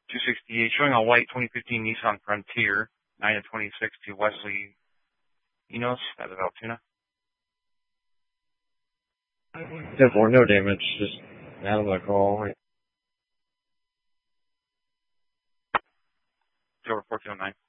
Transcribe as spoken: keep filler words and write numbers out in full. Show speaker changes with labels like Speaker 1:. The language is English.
Speaker 1: two sixty-eight, showing a white twenty fifteen Nissan Frontier, nine to twenty-six to Wesley Enos out of Altoona.
Speaker 2: ten four, no damage, just out of my call.
Speaker 1: Over fourteen oh nine.